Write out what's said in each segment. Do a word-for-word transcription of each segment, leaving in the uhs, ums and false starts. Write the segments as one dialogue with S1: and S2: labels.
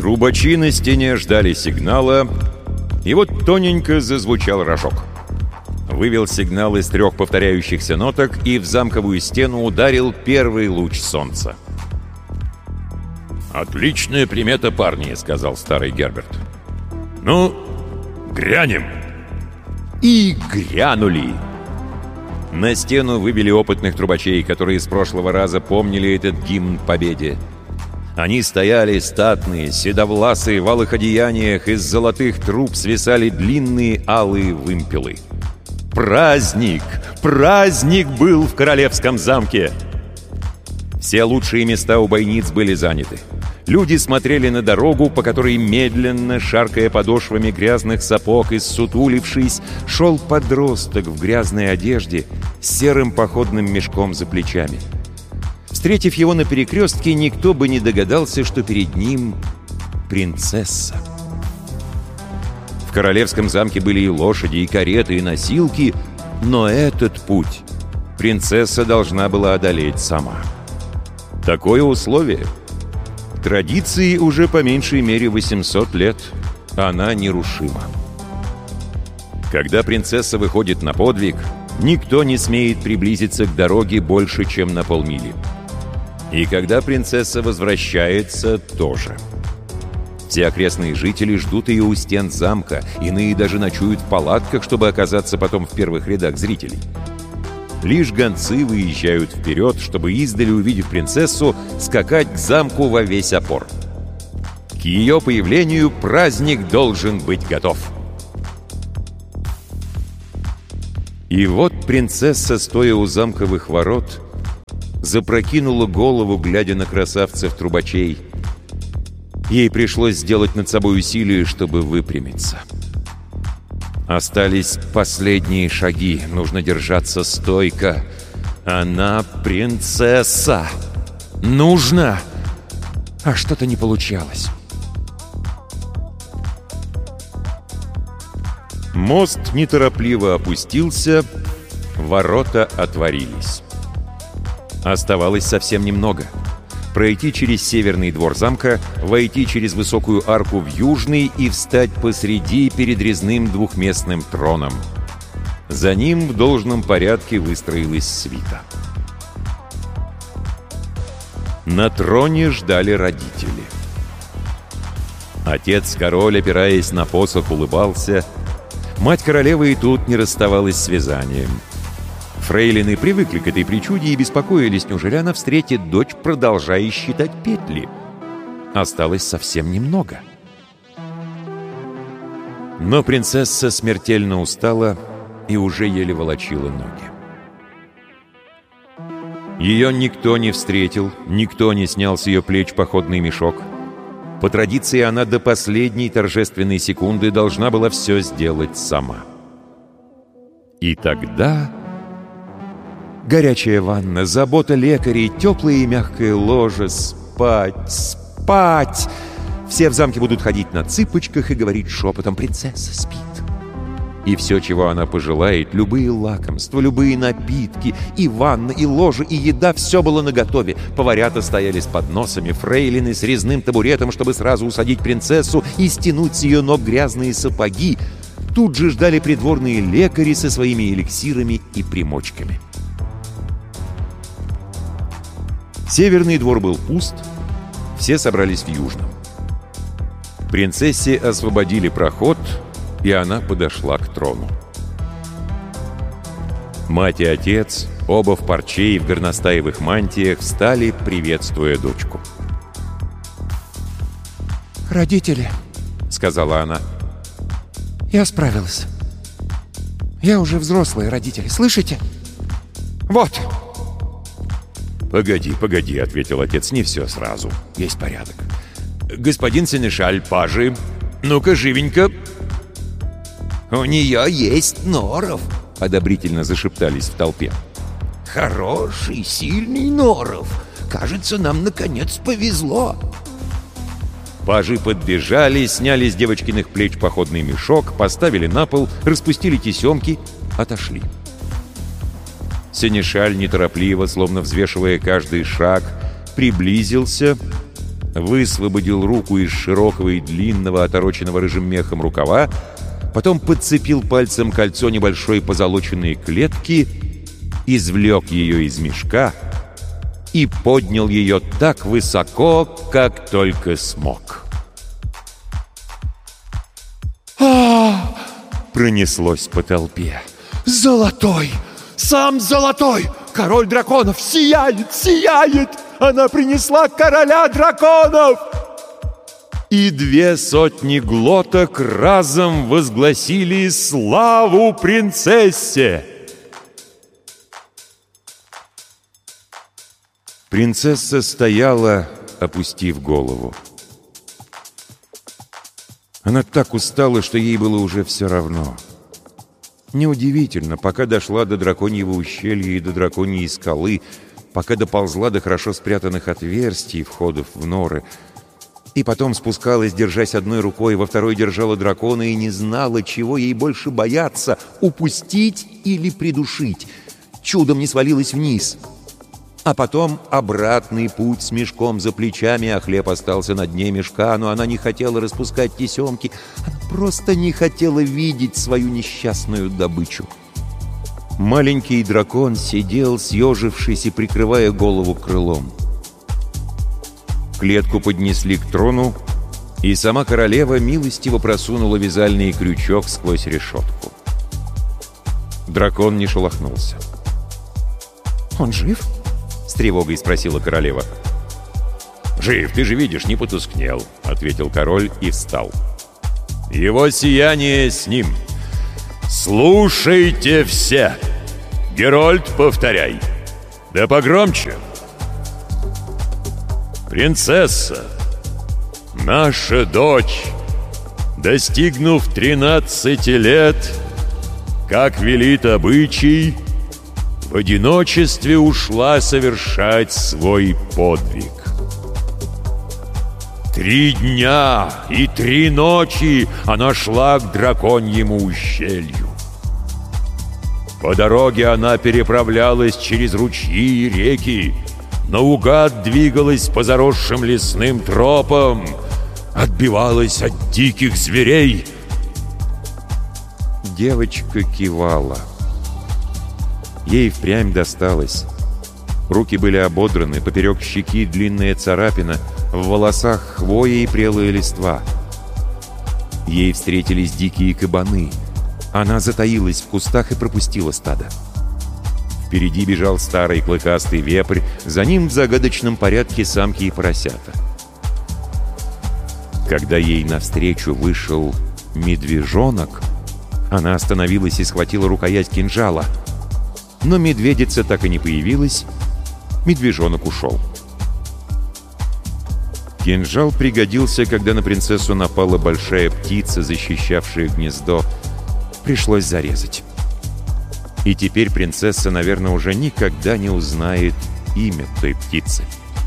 S1: Трубачи на стене ждали сигнала, и вот тоненько зазвучал рожок. Вывел сигнал из трех повторяющихся ноток, и в замковую стену ударил первый луч солнца. «Отличная примета, парни», — сказал старый Герберт. «Ну, грянем!» И грянули! На стену вывели опытных трубачей, которые с прошлого раза помнили этот гимн победе. Они стояли статные, седовласые, в алых одеяниях, из золотых труб свисали длинные алые вымпелы. Праздник! Праздник был в королевском замке! Все лучшие места у бойниц были заняты. Люди смотрели на дорогу, по которой медленно, шаркая подошвами грязных сапог и ссутулившись, шел подросток в грязной одежде с серым походным мешком за плечами. Встретив его на перекрестке, никто бы не догадался, что перед ним принцесса. В королевском замке были и лошади, и кареты, и носилки, но этот путь принцесса должна была одолеть сама. Такое условие. Традиции уже по меньшей мере восемьсот лет. Она нерушима. Когда принцесса выходит на подвиг, никто не смеет приблизиться к дороге больше, чем на полмили. И когда принцесса возвращается, тоже. Все окрестные жители ждут ее у стен замка, иные даже ночуют в палатках, чтобы оказаться потом в первых рядах зрителей. Лишь гонцы выезжают вперед, чтобы, издали увидев принцессу, скакать к замку во весь опор. К ее появлению праздник должен быть готов. И вот принцесса, стоя у замковых ворот, запрокинула голову, глядя на красавцев-трубачей. Ей пришлось сделать над собой усилие, чтобы выпрямиться. Остались последние шаги. Нужно держаться стойко. Она принцесса. Нужно! А что-то не получалось. Мост неторопливо опустился, ворота отворились. Оставалось совсем немного. Пройти через северный двор замка, войти через высокую арку в южный и встать посреди перед резным двухместным троном. За ним в должном порядке выстроилась свита. На троне ждали родители. Отец-король, опираясь на посох, улыбался. Мать королевы и тут не расставалась с вязанием. Фрейлины привыкли к этой причуде и беспокоились, неужели она встретит дочь, продолжая считать петли. Осталось совсем немного. Но принцесса смертельно устала и уже еле волочила ноги. Ее никто не встретил, никто не снял с ее плеч походный мешок. По традиции она до последней торжественной секунды должна была все сделать сама. И тогда... Горячая ванна, забота лекарей, теплое и мягкое ложе, спать, спать! Все в замке будут ходить на цыпочках и говорить шепотом: «Принцесса спит». И все, чего она пожелает, любые лакомства, любые напитки, и ванна, и ложе, и еда, все было наготове. Поварята стояли с подносами, фрейлины с резным табуретом, чтобы сразу усадить принцессу и стянуть с ее ног грязные сапоги. Тут же ждали придворные лекари со своими эликсирами и примочками. Северный двор был пуст, все собрались в южном. Принцессе освободили проход, и она подошла к трону. Мать и отец, оба в парче и в горностаевых мантиях, встали, приветствуя дочку.
S2: «Родители», — сказала она, — «я справилась. Я уже взрослые родители, слышите? Вот!»
S1: «Погоди, погоди», — ответил отец, — «не все сразу. Есть порядок. Господин сенешаль, пажи, ну-ка, живенько».
S3: «У нее есть норов», — одобрительно зашептались в толпе. «Хороший, сильный норов. Кажется, нам, наконец, повезло».
S1: Пажи подбежали, сняли с девочкиных плеч походный мешок, поставили на пол, распустили тесемки, отошли. Сенешаль неторопливо, словно взвешивая каждый шаг, приблизился, высвободил руку из широкого и длинного, отороченного рыжим мехом рукава, потом подцепил пальцем кольцо небольшой позолоченной клетки, извлек ее из мешка и поднял ее так высоко, как только смог.
S2: А,
S1: Пронеслось по толпе.
S2: золотой! Сам золотой! Король драконов сияет, сияет! Она принесла короля драконов!
S1: И две сотни глоток разом возгласили славу принцессе. Принцесса стояла, опустив голову. Она так устала, что ей было уже все равно. Неудивительно, пока дошла до драконьего ущелья и до драконьей скалы, пока доползла до хорошо спрятанных отверстий входов в норы, и потом спускалась, держась одной рукой, во второй держала дракона и не знала, чего ей больше бояться — упустить или придушить. Чудом не свалилась вниз. А потом обратный путь с мешком за плечами, а хлеб остался на дне мешка, но она не хотела распускать тесемки, она просто не хотела видеть свою несчастную добычу. Маленький дракон сидел, съежившись и прикрывая голову крылом. Клетку поднесли к трону, и сама королева милостиво просунула вязальный крючок сквозь решетку. Дракон не шелохнулся.
S2: Он жив?
S1: С тревогой спросила королева. «Жив, ты же видишь, не потускнел», — ответил король и встал. «Его сияние с ним. Слушайте все! Герольд, повторяй! Да погромче! Принцесса, наша дочь, достигнув тринадцати лет, как велит обычай, в одиночестве ушла совершать свой подвиг. Три дня и три ночи она шла к драконьему ущелью. По дороге она переправлялась через ручьи и реки, наугад двигалась по заросшим лесным тропам, отбивалась от диких зверей. Девочка кивала. Ей впрямь досталось. Руки были ободраны, поперек щеки длинная царапина, в волосах хвоя и прелая листва. Ей встретились дикие кабаны. Она затаилась в кустах и пропустила стадо. Впереди бежал старый клыкастый вепрь, за ним в загадочном порядке самки и поросята. Когда ей навстречу вышел медвежонок, она остановилась и схватила рукоять кинжала. Но медведица так и не появилась, медвежонок ушел. Кинжал пригодился, когда на принцессу напала большая птица, защищавшая гнездо. Пришлось зарезать. И теперь принцесса, наверное, уже никогда не узнает имя той птицы.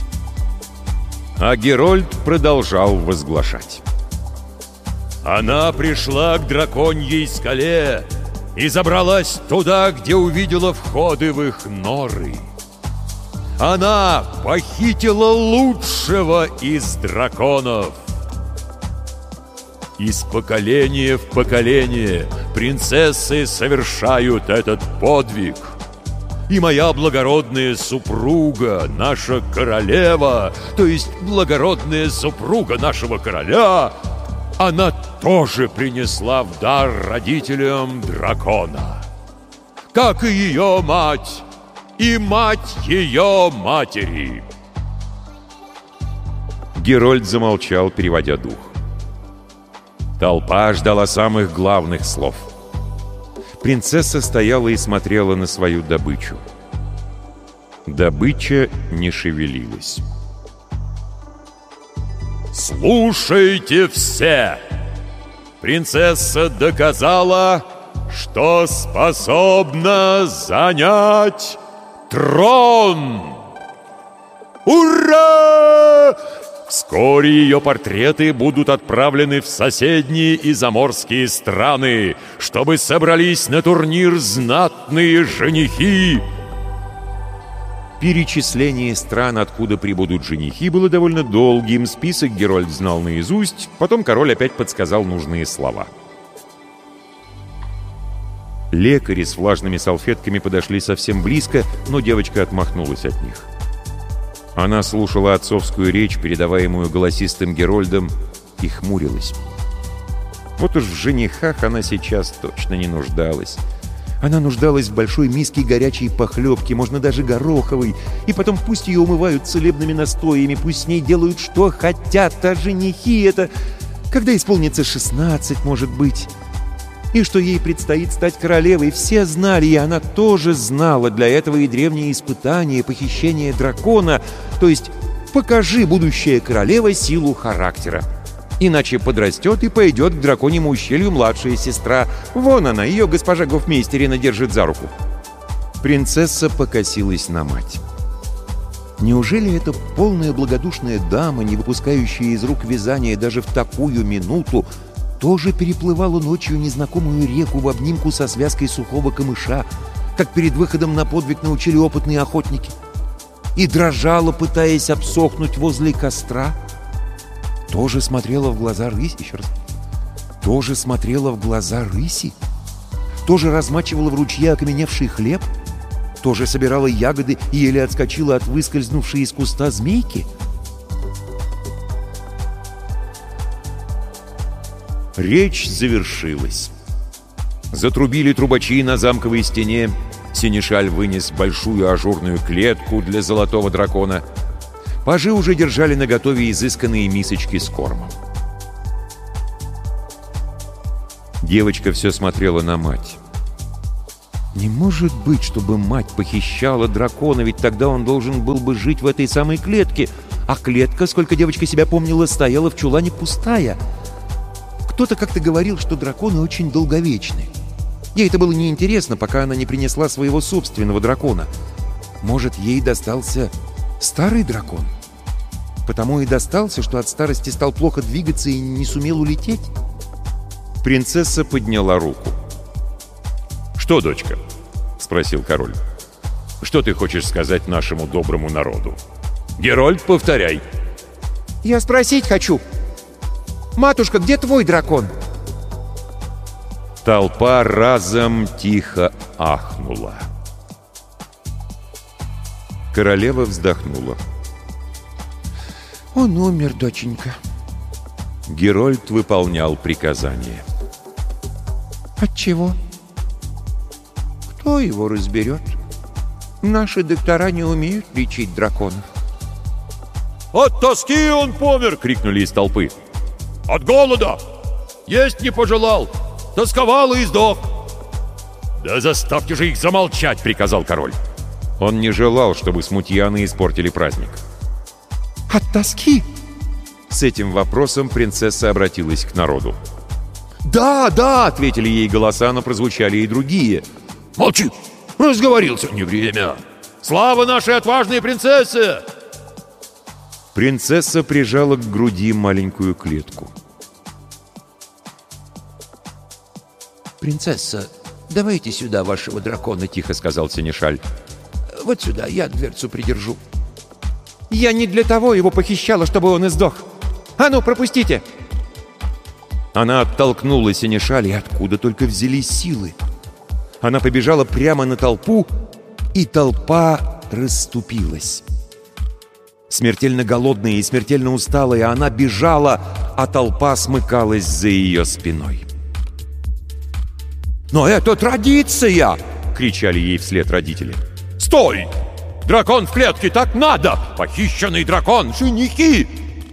S1: А Герольд продолжал возглашать. Она пришла к драконьей скале и забралась туда, где увидела входы в их норы. Она похитила лучшего из драконов. Из поколения в поколение принцессы совершают этот подвиг. И моя благородная супруга, наша королева, то есть благородная супруга нашего короля, она тоже принесла в дар родителям дракона. Как и ее мать, и мать ее матери. Герольд замолчал, переводя дух. Толпа ждала самых главных слов. Принцесса стояла и смотрела на свою добычу. Добыча не шевелилась. «Слушайте все! Принцесса доказала, что способна занять трон! Ура! Вскоре ее портреты будут отправлены в соседние и заморские страны, чтобы собрались на турнир знатные женихи. Перечисление стран, откуда прибудут женихи, было довольно долгим, список Герольд знал наизусть, потом король опять подсказал нужные слова. Лекари с влажными салфетками подошли совсем близко, но девочка отмахнулась от них. Она слушала отцовскую речь, передаваемую голосистым Герольдом, и хмурилась. Вот уж в женихах она сейчас точно не нуждалась. Она нуждалась в большой миске горячей похлебки, можно даже гороховой, и потом пусть ее умывают целебными настоями, пусть с ней делают что хотят, а женихи это... Когда исполнится шестнадцать, может быть. И что ей предстоит стать королевой, все знали, и она тоже знала. Для этого и древние испытания, похищение дракона, то есть покажи, будущая королева, силу характера. Иначе подрастет и пойдет к драконьему ущелью младшая сестра. Вон она, ее госпожа гофмейстерина держит за руку. Принцесса покосилась на мать. Неужели эта полная благодушная дама, не выпускающая из рук вязания даже в такую минуту, тоже переплывала ночью незнакомую реку в обнимку со связкой сухого камыша, как перед выходом на подвиг научили опытные охотники, и дрожала, пытаясь обсохнуть возле костра? Тоже смотрела в глаза рыси, еще раз, тоже смотрела в глаза рыси, тоже размачивала в ручье окаменевший хлеб, тоже собирала ягоды и еле отскочила от выскользнувшей из куста змейки. Речь завершилась. Затрубили трубачи на замковой стене, сенешаль вынес большую ажурную клетку для золотого дракона. Пажи уже держали наготове изысканные мисочки с кормом. Девочка все смотрела на мать. Не может быть, чтобы мать похищала дракона, ведь тогда он должен был бы жить в этой самой клетке, а клетка, сколько девочка себя помнила, стояла в чулане пустая. Кто-то как-то говорил, что драконы очень долговечны. Ей это было неинтересно, пока она не принесла своего собственного дракона. Может, ей достался старый дракон? Потому и достался, что от старости стал плохо двигаться и не сумел улететь? Принцесса подняла руку. «Что, дочка?» — спросил король. «Что ты хочешь сказать нашему доброму народу? Герольд, повторяй!»
S2: «Я спросить хочу. Матушка, где твой дракон?»
S1: Толпа разом тихо ахнула. Королева вздохнула.
S2: «Он умер, доченька».
S1: Герольд выполнял приказание.
S2: «Отчего?» «Кто его разберет? Наши доктора не умеют лечить драконов».
S3: «От тоски он помер!» — крикнули из толпы. «От голода! Есть не пожелал! Тосковал и сдох!» «Да заставьте же их замолчать!» — приказал король.
S1: Он не желал, чтобы смутьяны испортили праздник.
S2: «От тоски?»
S1: С этим вопросом принцесса обратилась к народу.
S2: «Да, да!» —
S1: ответили ей голоса, но прозвучали и другие.
S3: «Молчи! Разговорился, не время! Слава нашей отважной принцессе!»
S1: Принцесса прижала к груди маленькую клетку.
S2: «Принцесса, давайте сюда вашего дракона», — тихо сказал сенешаль. «Вот сюда, я дверцу придержу». «Я не для того его похищала, чтобы он издох. А ну, пропустите!»
S1: Она оттолкнула сенешаль, и откуда только взялись силы. Она побежала прямо на толпу, и толпа расступилась. Смертельно голодная и смертельно усталая, она бежала, а толпа смыкалась за ее спиной.
S3: «Но это традиция!»
S1: — кричали ей вслед родители.
S3: «Стой! Дракон в клетке, так надо! Похищенный дракон, женихи!»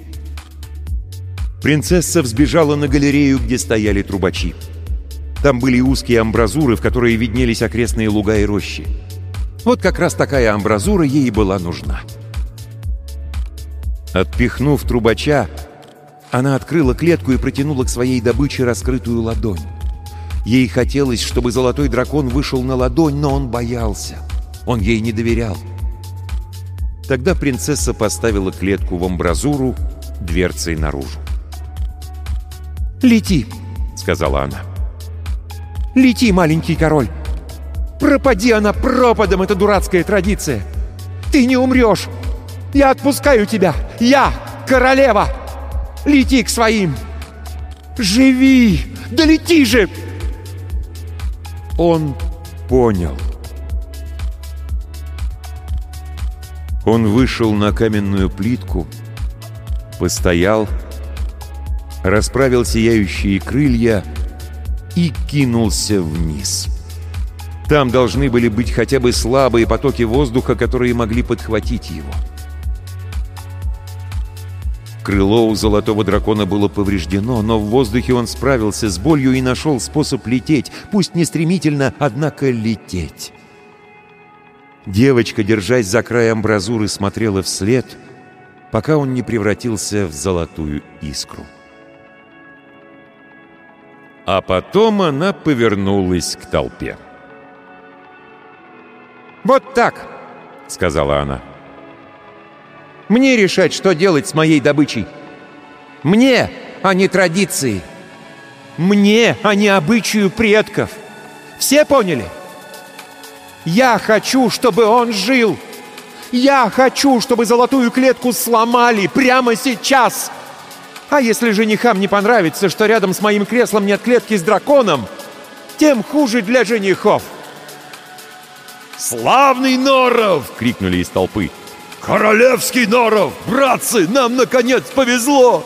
S1: Принцесса взбежала на галерею, где стояли трубачи. Там были узкие амбразуры, в которые виднелись окрестные луга и рощи. Вот как раз такая амбразура ей была нужна. Отпихнув трубача, она открыла клетку и протянула к своей добыче раскрытую ладонь. Ей хотелось, чтобы золотой дракон вышел на ладонь, но он боялся. Он ей не доверял. Тогда принцесса поставила клетку в амбразуру дверцей наружу.
S2: «Лети!»
S1: — сказала она.
S2: «Лети, маленький король! Пропади она пропадом, эта дурацкая традиция! Ты не умрешь! Я отпускаю тебя! Я королева! Лети к своим! Живи! Да лети же!» Он понял. Он вышел на каменную плитку, постоял, расправил сияющие крылья и кинулся вниз. Там должны были быть хотя бы слабые потоки воздуха, которые могли подхватить его. Крыло у золотого дракона было повреждено, но в воздухе он справился с болью и нашел способ лететь, пусть не стремительно, однако лететь. Девочка, держась за край амбразуры, смотрела вслед, пока он не превратился в золотую искру. А потом она повернулась к толпе. «Вот так», — сказала она. «Мне решать, что делать с моей добычей. Мне, а не традиции. Мне, а не обычаю предков. Все поняли? Я хочу, чтобы он жил. Я хочу, чтобы золотую клетку сломали прямо сейчас. А если женихам не понравится, что рядом с моим креслом нет клетки с драконом, тем хуже для женихов».
S3: «Славный Норов!» — крикнули из толпы. «Королевский Норов! Братцы, нам, наконец, повезло!»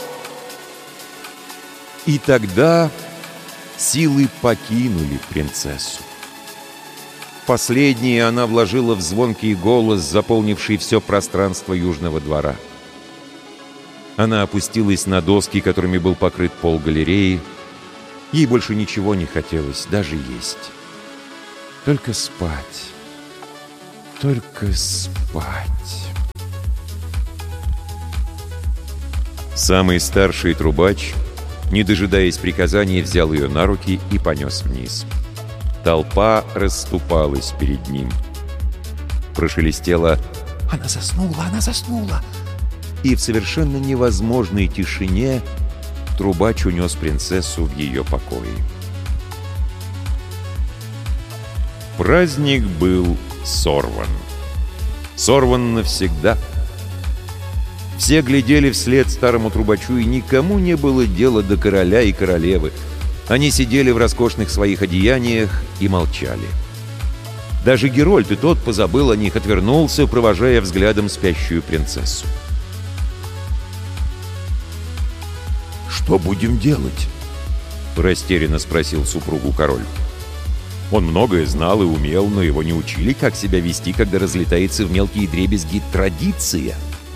S2: И тогда силы покинули принцессу. Последнее она вложила в звонкий голос, заполнивший все пространство Южного двора. Она опустилась на доски, которыми был покрыт пол галереи. Ей больше ничего не хотелось, даже есть. Только спать. Только спать. Самый старший трубач, не дожидаясь приказания, взял ее на руки и понес вниз. Толпа расступалась перед ним. Прошелестело: «Она заснула, она заснула!» И в совершенно невозможной тишине трубач унес принцессу в ее покои. Праздник был сорван. Сорван навсегда. Все глядели вслед старому трубачу, и никому не было дела до короля и королевы. Они сидели в роскошных своих одеяниях и молчали. Даже Герольд и тот позабыл о них, отвернулся, провожая взглядом спящую принцессу.
S3: «Что будем делать?»
S2: — растерянно спросил супругу король. Он многое знал и умел, но его не учили, как себя вести, когда разлетается в мелкие дребезги традиция.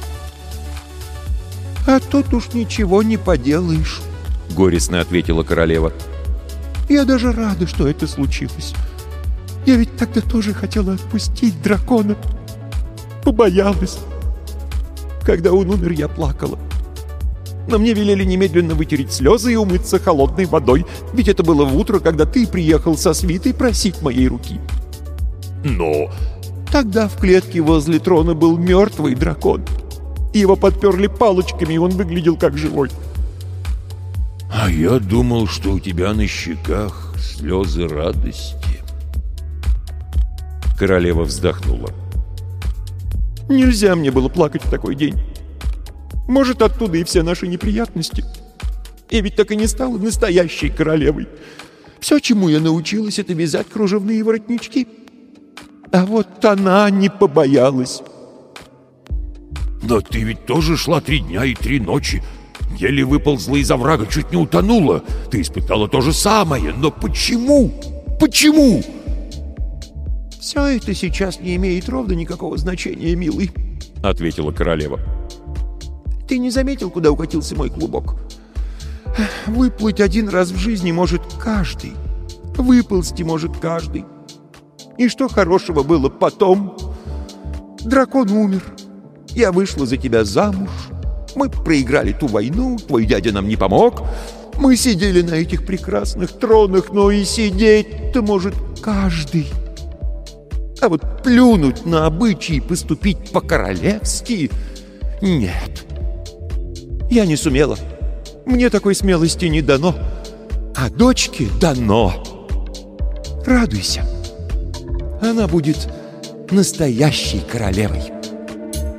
S2: «А тут уж ничего не поделаешь», — горестно ответила королева. «Я даже рада, что это случилось. Я ведь тогда тоже хотела отпустить дракона. Побоялась. Когда он умер, я плакала. Но мне велели немедленно вытереть слезы и умыться холодной водой, ведь это было в утро, когда ты приехал со свитой просить моей руки.
S3: Но
S2: тогда в клетке возле трона был мертвый дракон. Его подперли палочками, и он выглядел как живой.
S3: А я думал, что у тебя на щеках слезы радости».
S2: Королева вздохнула. «Нельзя мне было плакать в такой день. Может, оттуда и все наши неприятности. Я ведь так и не стала настоящей королевой. Все, чему я научилась, это вязать кружевные воротнички. А вот она не побоялась».
S3: «Но ты ведь тоже шла три дня и три ночи. Еле выползла из оврага, чуть не утонула. Ты испытала то же самое. Но почему? Почему?»
S2: «Все это сейчас не имеет ровно никакого значения, милый», — ответила королева. «Ты не заметил, куда укатился мой клубок? Выплыть один раз в жизни может каждый. Выползти может каждый. И что хорошего было потом? Дракон умер. Я вышла за тебя замуж. Мы проиграли ту войну, твой дядя нам не помог. Мы сидели на этих прекрасных тронах, но и сидеть-то может каждый. А вот плюнуть на обычаи и поступить по-королевски — нет. Я не сумела. Мне такой смелости не дано. А дочке дано. Радуйся. Она будет настоящей королевой».